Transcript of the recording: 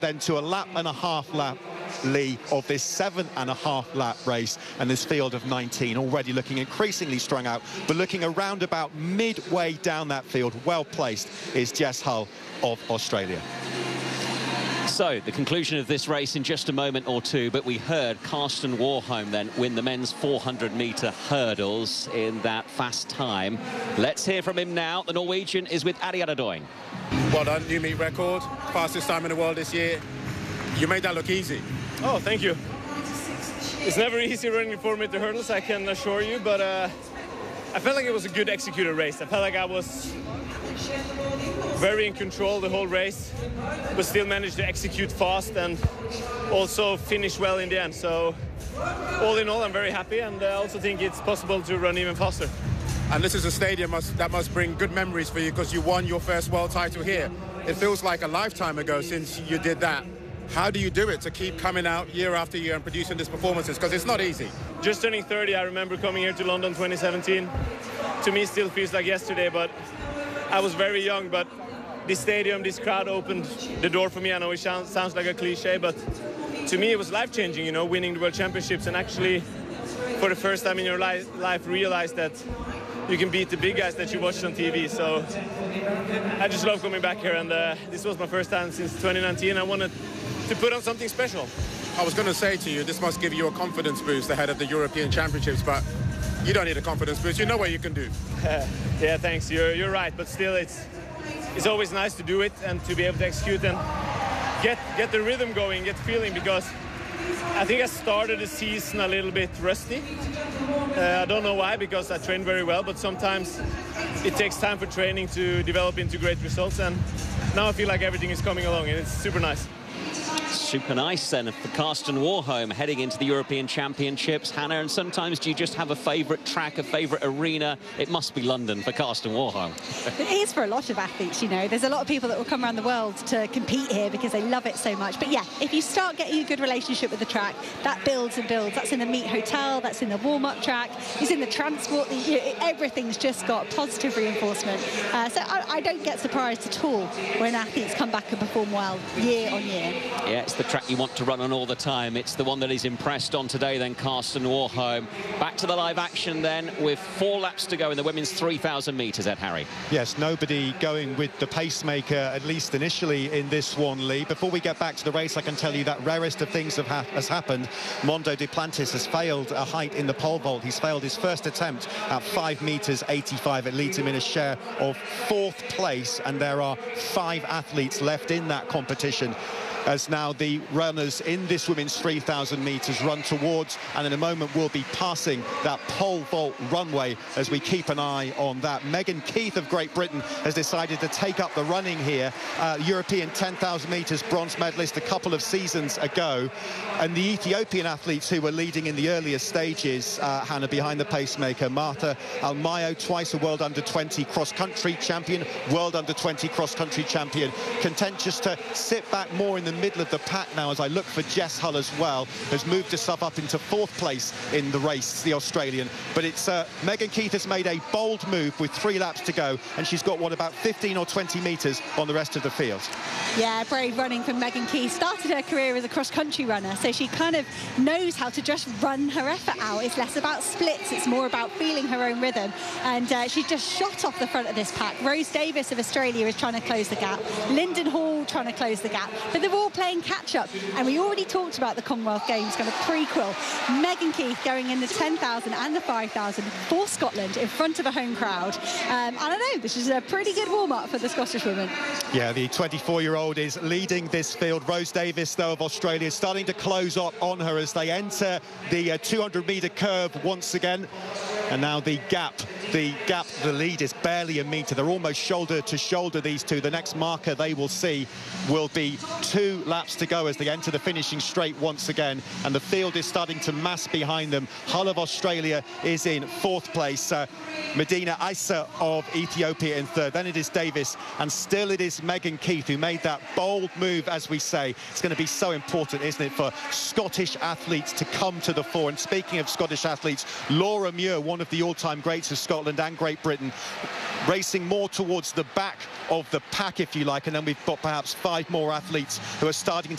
then to a lap and a half lap, Lee, of this 7.5 lap race, and this field of 19 already looking increasingly strung out, but looking around about midway down that field, well placed, is Jess Hull of Australia. So, the conclusion of this race in just a moment or two, but we heard Karsten Warholm then win the men's 400-metre hurdles in that fast time. Let's hear from him now. The Norwegian is with Adi Adadoing. Well done, new meet record, fastest time in the world this year. You made that look easy. Oh, thank you. It's never easy running 400-meter hurdles, I can assure you, but I felt like it was a good executed race. I felt like I was very in control the whole race, but still managed to execute fast and also finish well in the end. So all in all, I'm very happy, and I also think it's possible to run even faster. And this is a stadium that must bring good memories for you, because you won your first world title here. It feels like a lifetime ago since you did that. How do you do it to keep coming out year after year and producing these performances? Because it's not easy. Just turning 30, I remember coming here to London 2017. To me, still feels like yesterday, but I was very young. But this stadium, this crowd opened the door for me. I know it sounds like a cliche, but to me, it was life-changing, you know, winning the World Championships and actually, for the first time in your life, realize that you can beat the big guys that you watched on TV. So I just love coming back here, and this was my first time since 2019. I wanted to put on something special. I was going to say to you, this must give you a confidence boost ahead of the European Championships, but you don't need a confidence boost. You know what you can do. Yeah, thanks. You're right, but still, it's always nice to do it and to be able to execute and get the rhythm going, get feeling, because I think I started the season a little bit rusty. I don't know why, because I trained very well, but sometimes it takes time for training to develop into great results, and now I feel like everything is coming along, and it's super nice. Super nice then for Karsten Warholm heading into the European Championships. Hannah, and sometimes do you just have a favourite track, a favourite arena? It must be London for Karsten Warholm. It is for a lot of athletes, you know. There's a lot of people that will come around the world to compete here because they love it so much. But yeah, if you start getting a good relationship with the track, that builds and builds. That's in the meet hotel, that's in the warm-up track, it's in the transport. Everything's just got positive reinforcement. So I don't get surprised at all when athletes come back and perform well year on year. Yeah, it's the track you want to run on all the time. It's the one that he's impressed on today then, Karsten Warholm. Back to the live action then, with 4 laps to go in the women's 3,000 metres, Ed Harry. Yes, nobody going with the pacemaker, at least initially, in this one, Lee. Before we get back to the race, I can tell you that rarest of things has happened. Mondo Duplantis has failed a height in the pole vault. He's failed his first attempt at 5 metres 85. It leads him in a share of 4th place, and there are 5 athletes left in that competition, as now the runners in this women's 3,000 metres run towards, and in a moment we'll be passing that pole vault runway as we keep an eye on that. Megan Keith of Great Britain has decided to take up the running here. European 10,000 metres bronze medalist a couple of seasons ago. And the Ethiopian athletes who were leading in the earlier stages, Hannah, behind the pacemaker, Martha Almayo, twice a World Under-20 cross-country champion, World Under-20 cross-country champion, content just to sit back more in the middle of the pack now, as I look for Jess Hull as well, has moved herself up into 4th place in the race, the Australian. But it's Megan Keith has made a bold move with 3 laps to go, and she's got, what, about 15 or 20 metres on the rest of the field. Yeah, brave running from Megan Keith. Started her career as a cross-country runner, so she kind of knows how to just run her effort out. It's less about splits, it's more about feeling her own rhythm, and she just shot off the front of this pack. Rose Davis of Australia is trying to close the gap, Lyndon Hall trying to close the gap, but they're all playing catch-up, and we already talked about the Commonwealth Games kind of prequel. Megan Keith going in the 10,000 and the 5,000 for Scotland in front of a home crowd. I don't know, this is a pretty good warm-up for the Scottish women. Yeah, the 24-year-old is leading this field. Rose Davis, though, of Australia, is starting to close up on her as they enter the 200-metre curve once again. And now the lead is barely a metre. They're almost shoulder to shoulder, these two. The next marker they will see will be 2 laps to go as they enter the finishing straight once again. And the field is starting to mass behind them. Hull of Australia is in 4th place. Medina Isa of Ethiopia in 3rd. Then it is Davis. And still it is Megan Keith who made that bold move, as we say. It's going to be so important, isn't it, for Scottish athletes to come to the fore. And speaking of Scottish athletes, Laura Muir, one of the all-time greats of Scotland, Scotland and Great Britain, racing more towards the back of the pack, if you like, and then we've got perhaps 5 more athletes who are starting